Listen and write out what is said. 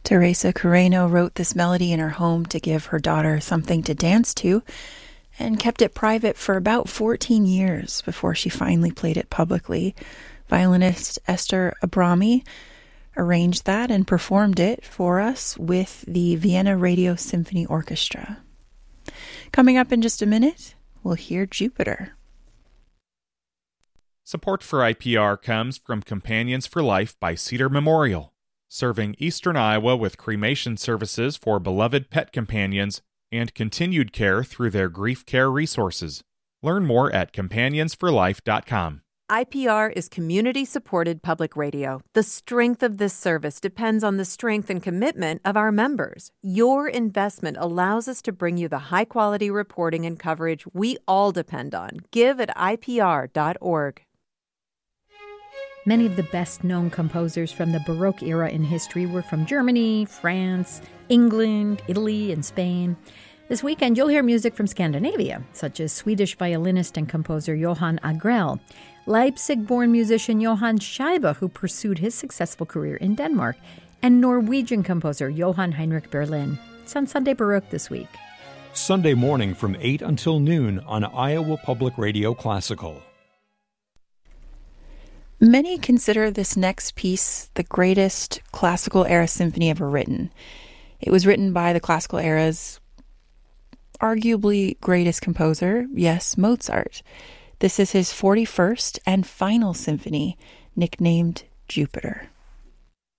Teresa Carreño wrote this melody in her home to give her daughter something to dance to and kept it private for about 14 years before she finally played it publicly. Violinist Esther Abrami arranged that and performed it for us with the Vienna Radio Symphony Orchestra. Coming up in just a minute, we'll hear Jupiter. Support for IPR comes from Companions for Life by Cedar Memorial, serving eastern Iowa with cremation services for beloved pet companions and continued care through their grief care resources. Learn more at companionsforlife.com. IPR is community-supported public radio. The strength of this service depends on the strength and commitment of our members. Your investment allows us to bring you the high-quality reporting and coverage we all depend on. Give at IPR.org. Many of the best-known composers from the Baroque era in history were from Germany, France, England, Italy, and Spain. This weekend, you'll hear music from Scandinavia, such as Swedish violinist and composer Johan Agrell, Leipzig-born musician Johann Scheibe, who pursued his successful career in Denmark, and Norwegian composer Johann Heinrich Berlin. It's on Sunday Baroque this week. Sunday morning from 8 until noon on Iowa Public Radio Classical. Many consider this next piece the greatest classical era symphony ever written. It was written by the classical era's arguably greatest composer, yes, Mozart. This is his 41st and final symphony, nicknamed Jupiter.